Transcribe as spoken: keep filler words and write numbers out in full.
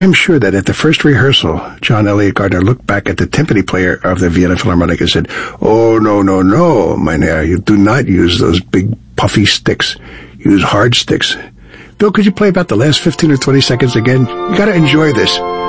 I'm sure that at the first rehearsal, John Elliott Gardner looked back at the timpani player of the Vienna Philharmonic and said, "Oh, no, no, no, mein Herr, you do not use those big puffy sticks. Use hard sticks." Bill, could you play about the last fifteen or twenty seconds again? You gotta enjoy this.